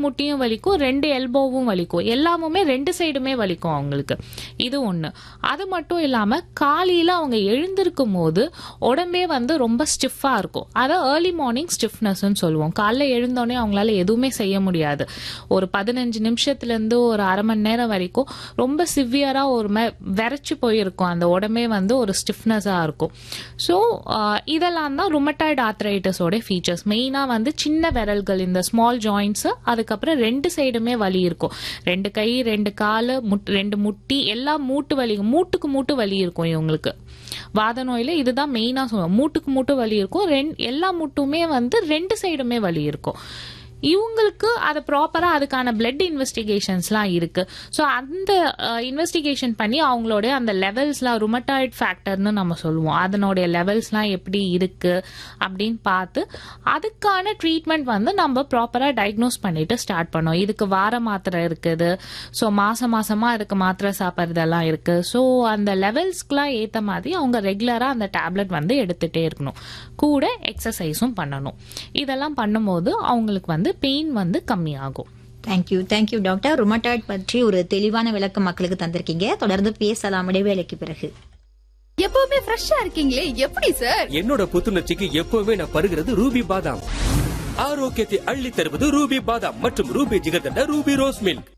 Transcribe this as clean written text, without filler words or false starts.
முட்டியும் வலிக்கும், 2 எல்போவும் வலிக்கும், எல்லாமுமே 2 சைடுமே வலிக்கும் அவங்களுக்கு. இது ஒண்ணு. அது மட்டும் இல்லாம காலையில அவங்க எழுந்திருக்கும் போது உடம்பே ரொம்ப ஸ்டிஃபா இருக்கும். அதை ஏர்லி மார்னிங் ஸ்டிஃப்னஸ்ன்னு சொல்லுவோம். காலைல எழுந்தோடனே அவங்களால எதுவுமே செய்ய முடியாது. ஒரு 15 நிமிஷத்துல இருந்து ஒரு அரை மணி நேரம் வரைக்கும் ரொம்ப சிவியரா ஒரு விரைச்சு போயிருக்கும். அந்த உடம்பே ஒரு ஸ்டிஃப்னஸா இருக்கும். ஸோ இதெல்லாம் தான் ருமட்டாய்டு ஆர்த்ரைட்டிஸோட ஃபீச்சர்ஸ். மெயினா சின்ன விரல்கள், இந்த ஸ்மால் ஜாயிண்ட்ஸ், அதுக்கப்புறம் 2 சைடுமே வலி இருக்கும். 2 கை, 2 காலு, 2 முட்டி, எல்லாம் மூட்டு வலி, மூட்டுக்கு மூட்டு வலி இருக்கும் இவங்களுக்கு. வாத நோயில இதுதான் மெயினா சொல்லுவோம். மூட்டுக்கு மூட்டு வலி இருக்கும். எல்லா மூட்டுமே 2 சைடுமே வலி இருக்கும். இவங்களுக்கு அது ப்ராப்பரா அதுக்கான பிளட் இன்வெஸ்டிகேஷன்ஸ்லாம் இருக்கு. ஸோ அந்த இன்வெஸ்டிகேஷன் பண்ணி அவங்களோட அந்த லெவல்ஸ்லாம், ருமட்டாய்டு ஃபேக்டர்னு நம்ம சொல்லுவோம், அதனுடைய லெவல்ஸ்லாம் எப்படி இருக்கு அப்படின்னு பார்த்து அதுக்கான ட்ரீட்மெண்ட் நம்ம ப்ராப்பரா டயக்னோஸ் பண்ணிட்டு ஸ்டார்ட் பண்ணோம். இதுக்கு வார மாத்திரை இருக்குது. ஸோ மாசமா அதுக்கு மாத்திரை சாப்பிட்றதெல்லாம் இருக்கு. ஸோ அந்த லெவல்ஸ்க்குலாம் ஏற்ற மாதிரி அவங்க ரெகுலரா அந்த டேப்லெட் எடுத்துட்டே இருக்கணும். கூட எக்ஸசைஸும் பண்ணணும். இதெல்லாம் பண்ணும்போது அவங்களுக்கு பெயின் கம்மியாகும். Thank you doctor. ருமட்டாய்டு பற்றி ஒரு தெளிவான விளக்கம் மக்களுக்கு தந்திருக்கீங்க. தொடர்ந்து பேசலாம் இடைவேளைக்கு பிறகு. எப்பவுமே ஃப்ரெஷ்ஷா இருக்கீங்களே, எப்படி சார்? என்னோட புத்துணர்ச்சிக்கு எப்பவுமே நான் பருகிறது ரூபி பாதாம். ஆரோக்கியத்தை அள்ளி தருவது ரூபி பாதாம் மற்றும் Ruby jigarthanda Ruby rose milk.